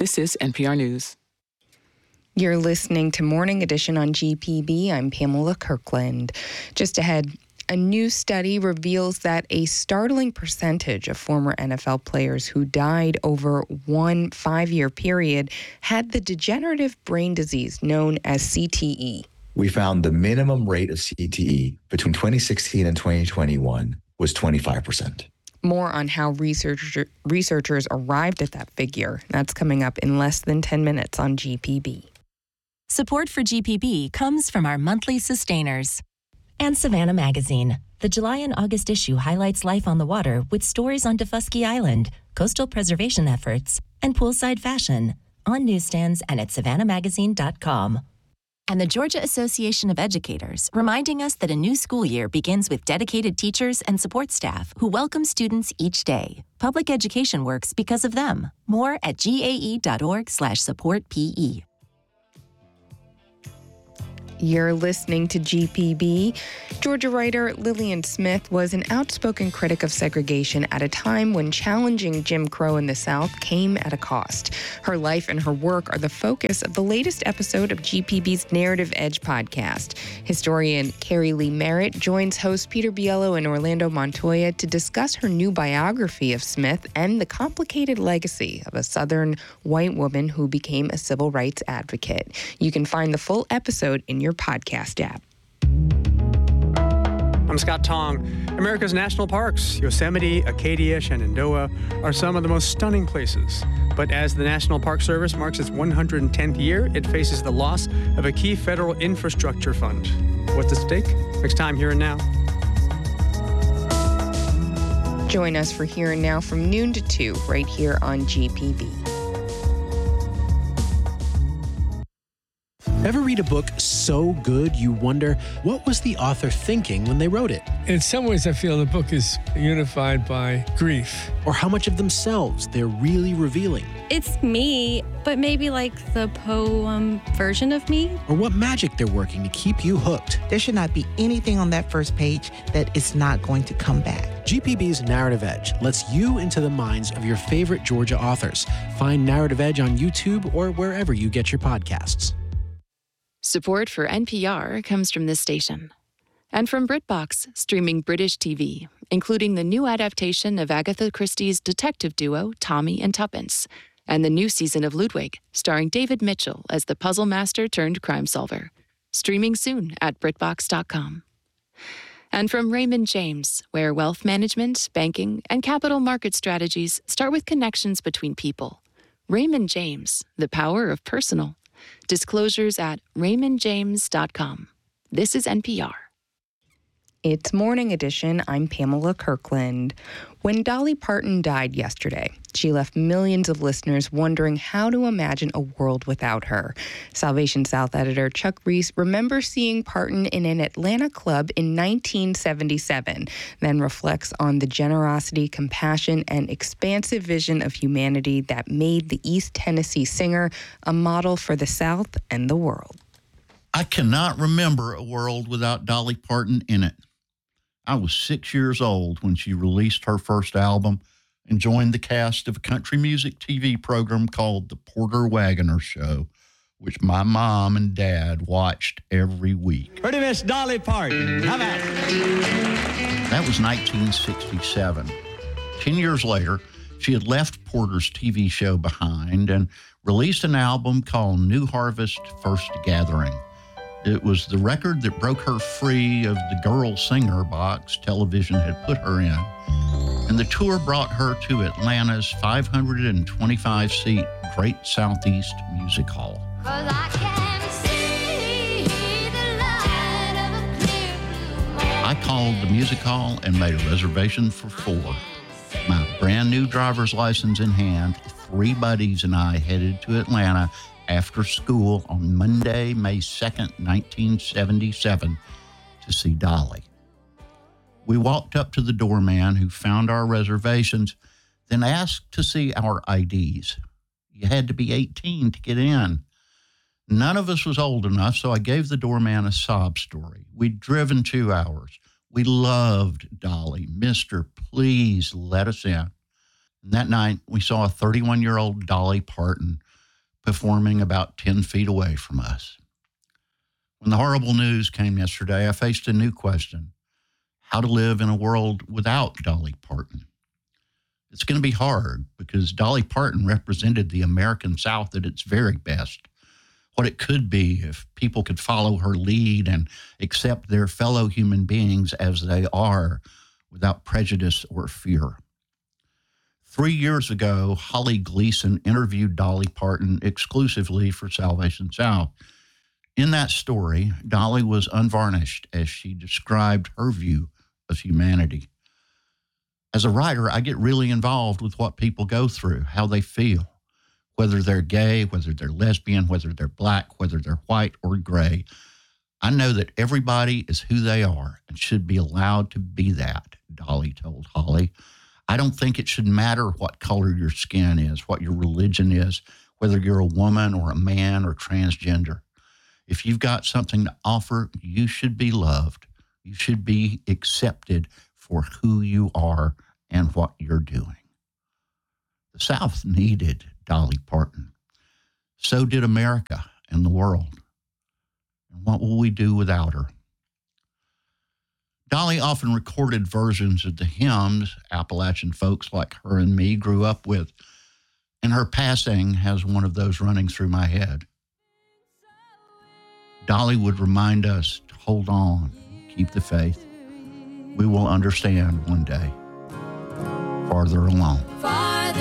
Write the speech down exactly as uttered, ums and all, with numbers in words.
This is N P R News. You're listening to Morning Edition on G P B. I'm Pamela Kirkland. Just ahead, a new study reveals that a startling percentage of former N F L players who died over one five-year period had the degenerative brain disease known as C T E. We found the minimum rate of C T E between twenty sixteen and twenty twenty-one was twenty-five percent. More on how researcher, researchers arrived at that figure. That's coming up in less than ten minutes on G P B. Support for G P B comes from our monthly sustainers. And Savannah Magazine. The July and August issue highlights life on the water with stories on Defusky Island, coastal preservation efforts, and poolside fashion. On newsstands and at savannah magazine dot com. And the Georgia Association of Educators, reminding us that a new school year begins with dedicated teachers and support staff who welcome students each day. Public education works because of them. More at G A E dot org slash support P E. You're listening to G P B. Georgia writer Lillian Smith was an outspoken critic of segregation at a time when challenging Jim Crow in the South came at a cost. Her life and her work are the focus of the latest episode of G P B's Narrative Edge podcast. Historian Carrie Lee Merritt joins host Peter Biello and Orlando Montoya to discuss her new biography of Smith and the complicated legacy of a Southern white woman who became a civil rights advocate. You can find the full episode in your podcast app. I'm Scott Tong. America's national parks, Yosemite, Acadia, Shenandoah, are some of the most stunning places. But as the National Park Service marks its one hundred tenth year, it faces the loss of a key federal infrastructure fund. What's at stake? Next time, Here and Now. Join us for Here and Now from noon to two, right here on G P B. Ever read a book so good you wonder, what was the author thinking when they wrote it? In some ways, I feel the book is unified by grief. Or how much of themselves they're really revealing? It's me, but maybe like the poem version of me. Or what magic they're working to keep you hooked. There should not be anything on that first page that is not going to come back. G P B's Narrative Edge lets you into the minds of your favorite Georgia authors. Find Narrative Edge on YouTube or wherever you get your podcasts. Support for N P R comes from this station. And from BritBox, streaming British T V, including the new adaptation of Agatha Christie's detective duo, Tommy and Tuppence, and the new season of Ludwig, starring David Mitchell as the puzzle master turned crime solver. Streaming soon at BritBox dot com. And from Raymond James, where wealth management, banking, and capital market strategies start with connections between people. Raymond James, the power of personal. Disclosures at raymond james dot com. This is N P R. It's Morning Edition. I'm Pamela Kirkland. When Dolly Parton died yesterday, she left millions of listeners wondering how to imagine a world without her. Salvation South editor Chuck Reese remembers seeing Parton in an Atlanta club in nineteen seventy-seven, then reflects on the generosity, compassion, and expansive vision of humanity that made the East Tennessee singer a model for the South and the world. I cannot remember a world without Dolly Parton in it. I was six years old when she released her first album and joined the cast of a country music T V program called The Porter Wagoner Show, which my mom and dad watched every week. Pretty Miss Dolly Parton, come out. That was nineteen sixty-seven. Ten years later, she had left Porter's T V show behind and released an album called New Harvest First Gathering. It was the record that broke her free of the girl singer box television had put her in. And the tour brought her to Atlanta's five hundred twenty-five seat Great Southeast Music Hall. I called the music hall and made a reservation for four. My brand new driver's license in hand, three buddies and I headed to Atlanta after school on Monday, May second, nineteen seventy-seven, to see Dolly. We walked up to the doorman who found our reservations, then asked to see our I Ds. You had to be eighteen to get in. None of us was old enough, so I gave the doorman a sob story. We'd driven two hours. We loved Dolly. Mister, please let us in. And that night, we saw a thirty-one-year-old Dolly Parton performing about ten feet away from us. When the horrible news came yesterday, I faced a new question: how to live in a world without Dolly Parton. It's going to be hard because Dolly Parton represented the American South at its very best. What it could be if people could follow her lead and accept their fellow human beings as they are without prejudice or fear. Three years ago, Holly Gleason interviewed Dolly Parton exclusively for Salvation South. In that story, Dolly was unvarnished as she described her view of humanity. As a writer, I get really involved with what people go through, how they feel, whether they're gay, whether they're lesbian, whether they're black, whether they're white or gray. I know that everybody is who they are and should be allowed to be that, Dolly told Holly. I don't think it should matter what color your skin is, what your religion is, whether you're a woman or a man or transgender. If you've got something to offer, you should be loved. You should be accepted for who you are and what you're doing. The South needed Dolly Parton. So did America and the world. And what will we do without her? Dolly often recorded versions of the hymns Appalachian folks like her and me grew up with, and her passing has one of those running through my head. Dolly would remind us to hold on, keep the faith. We will understand one day, farther along.